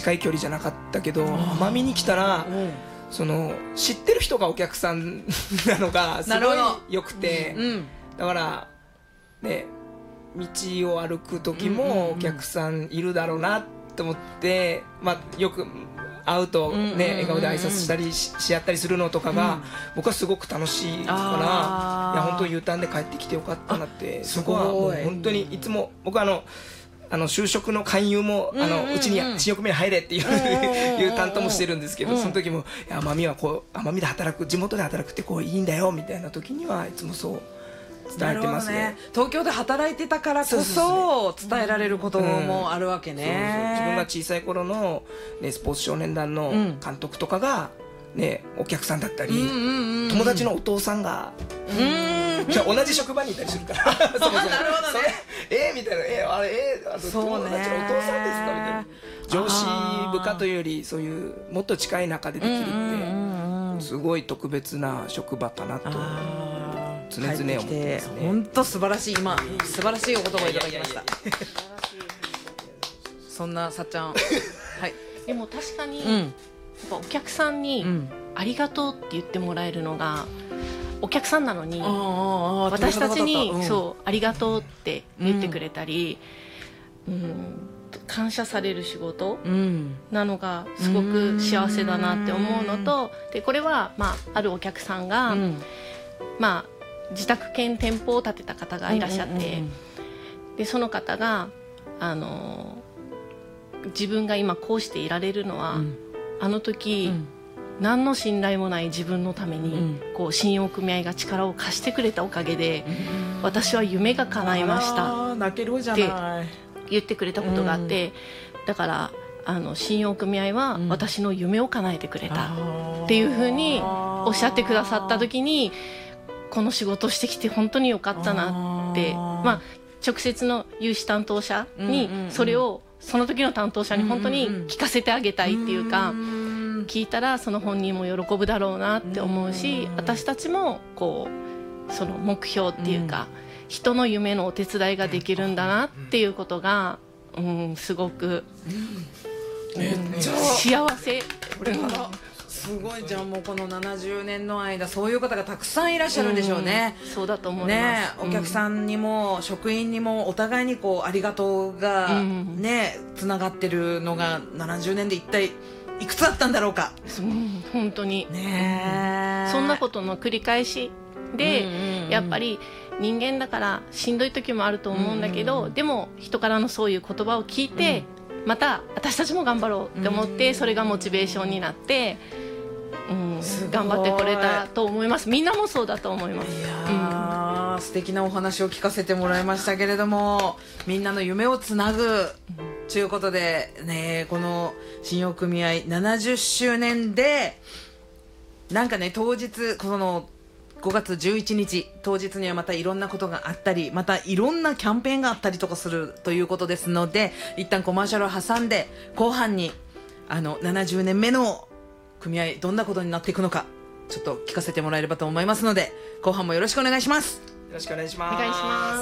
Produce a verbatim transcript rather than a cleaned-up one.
近い距離じゃなかったけど、奄美に来たらその知ってる人がお客さんなのがすごい良くて、うんうん、だからね、道を歩く時もお客さんいるだろうなと思って、まあ、よく会うとね、笑顔で挨拶したり し, し合ったりするのとかが、うん、僕はすごく楽しいから、いや本当に U ターンで帰ってきてよかったなって、そこはもう本当にいつも僕はあのあの就職の勧誘もあのうちに新横目に入れっていういう担当もしてるんですけど、その時も奄美はこう奄美で働く、地元で働くってこういいんだよみたいな時にはいつもそう伝えてます ね, ね東京で働いてたからこそ伝えられることもあるわけね。 そうそうそう、自分が小さい頃の、ね、スポーツ少年団の監督とかが、ね、お客さんだったり、うんうんうんうん、友達のお父さんが、うん、じゃ同じ職場にいたりするからそもそもなるほどね、えー、みたいな、えー、あれ、えー、あと友達のお父さんですかみたいな、上司部下というよりそういうもっと近い中でできるって、うんうんうん、すごい特別な職場かなと常々思ってますね。 本当素晴らしい、今素晴らしいお言葉をいただきました。そんなさっちゃん、はい、 でも確かに、うん、やっぱお客さんに、うん、ありがとうって言ってもらえるのがお客さんなのに、私たちに、うん、そうありがとうって言ってくれたり、うんうん、感謝される仕事なのがすごく幸せだなって思うのと、でこれは、まあ、あるお客さんが、うん、まあ自宅兼店舗を建てた方がいらっしゃって、うんうんうん、でその方があの自分が今こうしていられるのは、うん、あの時、うん、何の信頼もない自分のために、うん、こう信用組合が力を貸してくれたおかげで、うん、私は夢が叶いましたって言ってくれたことがあって、うん、だからあの信用組合は私の夢を叶えてくれたっていうふうにおっしゃってくださった時に、この仕事してきて本当に良かったなって、まあ、直接の融資担当者にそれをその時の担当者に本当に聞かせてあげたいっていうか、聞いたらその本人も喜ぶだろうなって思うし、私たちもこうその目標っていうか、人の夢のお手伝いができるんだなっていうことが、うん、すごく、うん、めっちゃ幸せ。 これからすごい、じゃあもうこのななじゅうねんの間そういう方がたくさんいらっしゃるんでしょうね。 うん、そうだと思います、 ね、お客さんにも、うん、職員にもお互いにこうありがとうがね、つながってるのがななじゅうねんで一体いくつあったんだろうか。 うん、本当に、 ね、 そんなことの繰り返しで、うんうんうん、やっぱり人間だからしんどい時もあると思うんだけど、うんうん、でも人からのそういう言葉を聞いて、うん、また私たちも頑張ろうって思って、うん、それがモチベーションになって、うん、頑張ってこれたと思います。みんなもそうだと思います。 いや、うん、素敵なお話を聞かせてもらいましたけれども、みんなの夢をつなぐということで、ね、この信用組合ななじゅっしゅうねんでなんかね、当日このごがつじゅういちにち当日にはまたいろんなことがあったり、またいろんなキャンペーンがあったりとかするということですので、一旦コマーシャルを挟んで後半にあのななじゅうねんめの組合どんなことになっていくのかちょっと聞かせてもらえればと思いますので、後半もよろしくお願いします。 よろしくお願いします。 お願いします。